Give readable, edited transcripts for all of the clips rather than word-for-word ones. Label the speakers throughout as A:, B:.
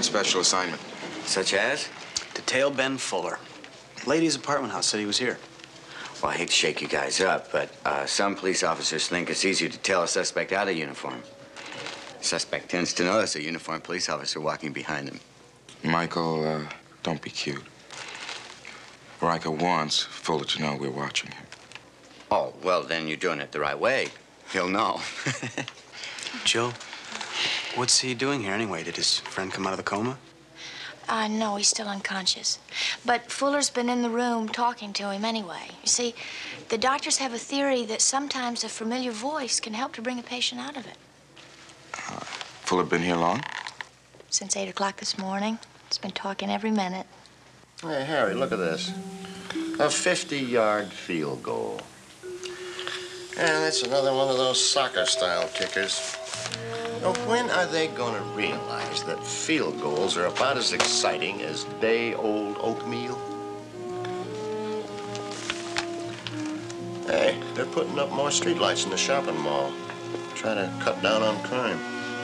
A: on special assignment.
B: Such as?
C: Detail Ben Fuller. Ladies' apartment house said he was here.
B: Well, I hate to shake you guys up, but some police officers think it's easier to tail a suspect out of uniform. Suspect tends to notice a uniformed police officer walking behind him.
A: Michael, don't be cute. Riker wants Fuller to know we're watching him.
B: Oh, well, then you're doing it the right way. He'll know.
C: Jill, what's he doing here anyway? Did his friend come out of the coma?
D: No, he's still unconscious. But Fuller's been in the room talking to him anyway. You see, the doctors have a theory that sometimes a familiar voice can help to bring a patient out of it.
A: Fuller been here long?
D: Since 8 o'clock this morning. He's been talking every minute.
E: Hey, Harry, look at this. A 50-yard field goal. And that's another one of those soccer-style kickers. Now, when are they going to realize that field goals are about as exciting as day-old oatmeal? Hey, they're putting up more streetlights in the shopping mall. Trying to cut down on crime.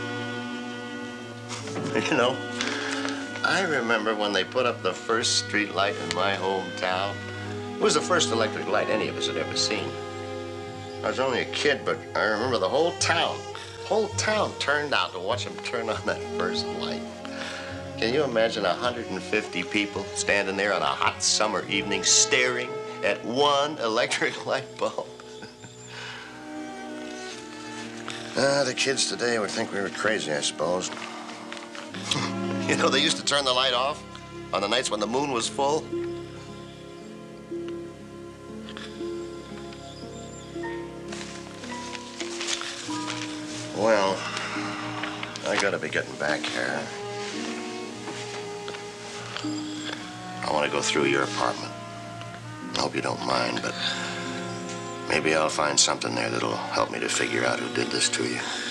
E: You know, I remember when they put up the first streetlight in my hometown. It was the first electric light any of us had ever seen. I was only a kid, but I remember the whole town turned out to watch them turn on that first light. Can you imagine 150 people standing there on a hot summer evening staring at one electric light bulb? The kids today would think we were crazy, I suppose. You know, they used to turn the light off on the nights when the moon was full. Well, I gotta be getting back here. I want to go through your apartment. I hope you don't mind, but maybe I'll find something there that'll help me to figure out who did this to you.